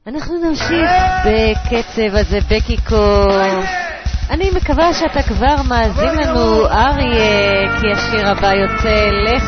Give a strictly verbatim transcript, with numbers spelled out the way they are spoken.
אנחנו נמשיך בקצב הזה, בקיקו. אני מקווה שאתה כבר מאזין לנו, אריה, כי השיר הבא יוצא לך